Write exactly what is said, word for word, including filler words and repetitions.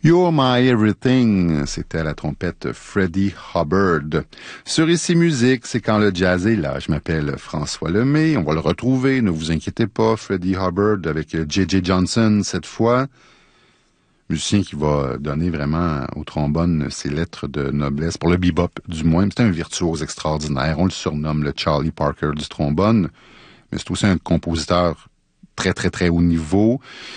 You're My Everything, c'était à la trompette Freddie Hubbard. Sur Ici Musique, c'est quand le jazz est là. Je m'appelle François Lemay, on va le retrouver, ne vous inquiétez pas, Freddie Hubbard avec J J Johnson cette fois. Musicien qui va donner vraiment au trombone ses lettres de noblesse, pour le bebop du moins. C'est un virtuose extraordinaire, on le surnomme le Charlie Parker du trombone, mais c'est aussi un compositeur très, très, très haut niveau.